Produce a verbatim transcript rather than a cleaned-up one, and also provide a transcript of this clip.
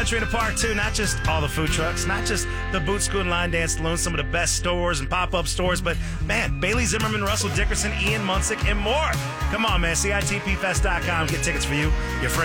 country in the park, too. Not just all the food trucks, not just the Boot School and Line Dance Saloon, some of the best stores and pop-up stores, but, man, Bailey Zimmerman, Russell Dickerson, Ian Munsick, and more. Come on, man. C I T P fest dot com. Get tickets for you, your friends.